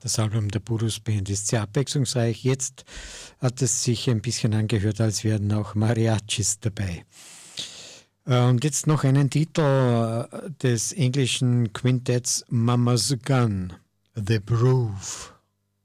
Das Album der Boodoo Band ist sehr abwechslungsreich. Jetzt hat es sich ein bisschen angehört, als wären auch Mariachis dabei. Und jetzt noch einen Titel des englischen Quintetts Mama's Gun, The Groove.